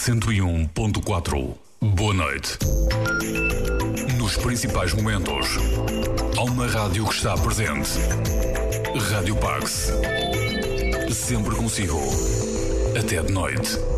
101.4. Boa noite. Nos principais momentos, há uma rádio que está presente. Rádio Pax. Sempre consigo. Até de noite.